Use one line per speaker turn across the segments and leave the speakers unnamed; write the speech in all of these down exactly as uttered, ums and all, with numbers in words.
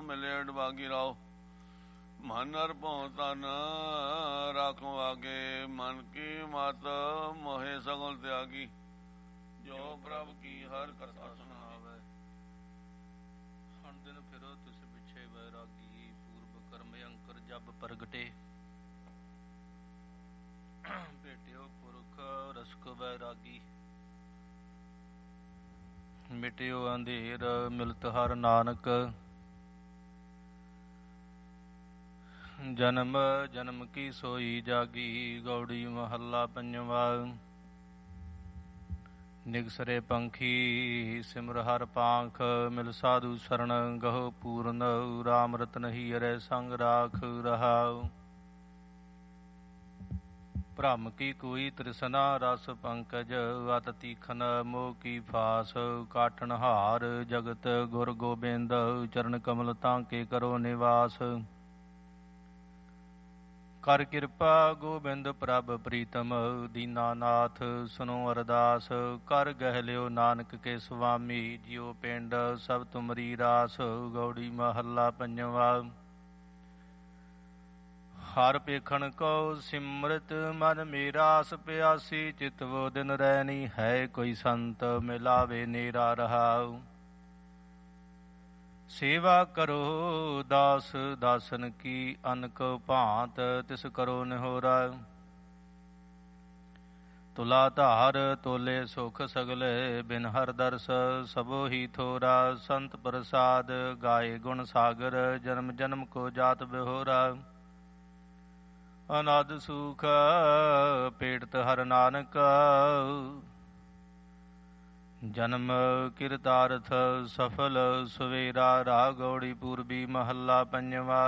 ਮਿਲੇ ਡਬਾਗੀ ਰਾਓ। ਮਨ ਅਰਭਉ ਤਨ ਰਾਖੋ ਆਗੇ, ਮਨ ਕੀ ਮਤ ਮੋਹਿ ਸਗਲ ਤਿਆਗੀ। ਜੋ ਪ੍ਰਭ ਕੀ ਹਰ ਕਥਾ ਸੁਣਾਵੇ।
ਹਣ ਦਿਨ ਫਿਰੋ ਤਿਸ ਪਿਛੇ ਵੈਰਾਗੀ, ਪੂਰਬ ਕਰਮ ਅੰਕਰ ਜਬ ਪ੍ਰਗਟੇ। ਭੇਟਿਓ ਪੁਰਖ ਰਸਕ ਵੈਰਾਗੀ, ਮਿਟਿਓ ਅੰਧੇਰ ਮਿਲਤ ਹਰ ਨਾਨਕ। ਜਨਮ ਜਨਮ ਕੀ ਸੋਈ ਜਾਗੀ, ਗੌੜੀ ਮਹੱਲਾ ਪੰਜਵਾ। ਨਿਗਸਰੇ ਪੰਖੀ ਸਿਮਰ ਹਰ ਪਾਂਖ, ਮਿਲ ਸਾਧੂ ਸਰਣ ਗਹੁ ਪੂਰਨ। ਰਾਮ ਰਤਨ ਹੀ ਅਰੇ ਸੰਗ ਰਾਖ ਰਹਾਉ। ਭ੍ਰਮ ਕੀ ਕੋਈ ਤ੍ਰਿਸ਼ਨਾ ਰਸ ਪੰਕਜ, ਅਤ ਤੀਖਨ ਮੋਹ ਕੀ ਫਾਸ। ਕਾਟਨ ਹਾਰ ਜਗਤ ਗੁਰ ਗੋਬਿੰਦ, ਚਰਨ ਕਮਲ ਤਾਂ ਕੇ ਕਰੋ ਨਿਵਾਸ। ਕਰ ਕਿਰਪਾ ਗੋਬਿੰਦ ਪ੍ਰਭ ਪ੍ਰੀਤਮ, ਦੀਨਾਨਾਥ ਸੁਨੋ ਅਰਦਾਸ। ਕਰ ਗਹਿ ਲਿਓ ਨਾਨਕ ਕੇ ਸੁਆਮੀ, ਜਿਉ ਪਿੰਡ ਸਭ ਤੁਮਰੀ ਰਾਸ। ਗੌੜੀ ਮਹੱਲਾ ਪੰਜਵਾ। ਹਰ ਪੇਖਣ ਕਉ ਸਿਮਰਤ ਮਨ ਮੇਰਾ, ਆਸ ਪਿਆਸੀ ਚਿਤਵੋ ਦਿਨ ਰੈਣੀ। ਹੈ ਕੋਈ ਸੰਤ ਮਿਲਾਵੇ ਨੇਰਾ ਰਹਾਉ। ਸੇਵਾ ਕਰੋ ਦਾਸ ਦਾਸਨ ਕੀ, ਅਨਕ ਭਾਂਤ ਤਿਸ ਕਰੋ ਨਿਹੋਰਾ। ਤੁਲਾ ਧਾਰ ਤੋਲੇ ਸੁਖ ਸਗਲੇ, ਬਿਨ ਹਰ ਦਰਸ ਸਭੋ ਹੀ ਥੋਰਾ। ਸੰਤ ਪ੍ਰਸਾਦ ਗਾਏ ਗੁਣ ਸਾਗਰ, ਜਨਮ ਜਨਮ ਕੋ ਜਾਤ ਬਿਹੋਰਾ। ਅਨੰਦ ਸੁਖ ਪੇਟਤ ਹਰ ਨਾਨਕ, ਜਨਮ ਕਿਰਤਾਰਥ ਸਫਲ ਸਵੇਰਾ। ਰਾਗ ਗੌੜੀ ਪੂਰਬੀ ਮਹੱਲਾ ਪੰਜਵਾ।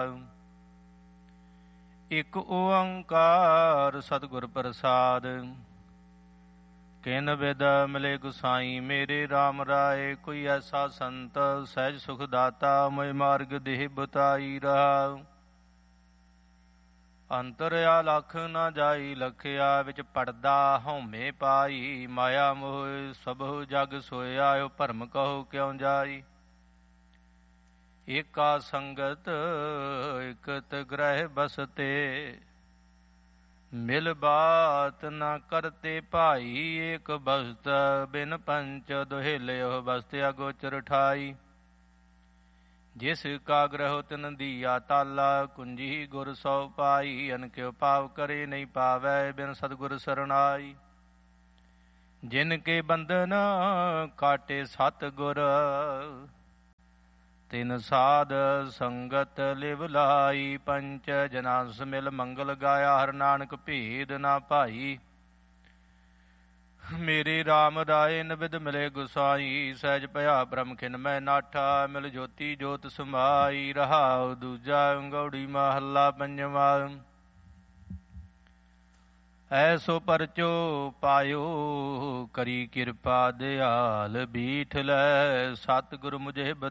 ਇਕ ਓੰਕਾਰ ਸਤਿਗੁਰ ਪ੍ਰਸਾਦ, ਕਿਨ ਬਿਦ ਮਿਲੇ ਗੁਸਾਈ ਮੇਰੇ। ਰਾਮ ਰਾਏ ਕੋਈ ਐਸਾ ਸੰਤ, ਸਹਿਜ ਸੁਖ ਦਾਤਾ, ਮੋਇ ਮਾਰਗ ਦੇਹ ਬਤਾਈ ਰਹਾਉ। ਅੰਤਰ ਆਲਖ ਨਾ ਜਾਈ ਲਖਿਆ, ਵਿੱਚ ਪੜਦਾ ਹਉਮੈ ਪਾਈ। ਮਾਇਆ ਮੋਹ ਸਭੁ ਜਗ ਸੋਇਆ, ਓ ਭਰਮ ਕਹੋ ਕਿਉ ਜਾਈ। ਏਕਾ ਸੰਗਤ ਇਕਤ ਗ੍ਰਹਿ ਬਸਤੇ, ਮਿਲ ਬਾਤ ਨਾ ਕਰਤੇ ਭਾਈ। ਏਕ ਬਸਤ ਬਿਨ ਪੰਚ ਦੁਹੇਲਿਓ, ਬਸਤਿਆ ਗੋਚਰ ਠਾਈ। ਜਿਸ ਕਾ ਗ੍ਰਹਿ ਤਿਨ ਦੀਆ ਤਾਲਾ, ਕੁੰਜੀ ਗੁਰ ਸੋ ਪਾਈ। ਅਨਕਿਉ ਪਾਵ ਕਰੇ ਨਹੀਂ ਪਾਵੈ, ਬਿਨ ਸਤਿਗੁਰ ਸਰਣਾਈ। ਜਿਨ ਕੇ ਬੰਧਨ ਕਾਟੇ ਸਤਿਗੁਰ, ਤਿਨ ਸਾਧ ਸੰਗਤ ਲਿਵ ਲਾਈ। ਪੰਚ ਜਨਾ ਮਿਲ ਮੰਗਲ ਗਾਇਆ, ਹਰ ਨਾਨਕ ਭੇਦ ਨਾ ਭਾਈ। ਮੇਰੇ ਰਾਮ ਰਾਏ ਨਿਬਿਦ ਮਿਲੇ ਗੁਸਾਈ, ਸਹਿਜ ਭਇਆ ਬ੍ਰਹਮ ਖਿਨ ਮੈਂ ਨਾਠਾ। ਮਿਲ ਜੋਤੀ ਜੋਤ ਸਮਾਈ, ਰਹਾਉ ਦੂਜਾ। ਗੌੜੀ ਮਹੱਲਾ ਪੰਜਵਾ। ਐਸੋ ਪਰਚੋ ਪਾਇਓ, ਕਰੀ ਕਿਰਪਾ ਦਿਆਲ ਬੀਠ ਲੈ। ਸਤਿਗੁਰ ਮੁਝੇ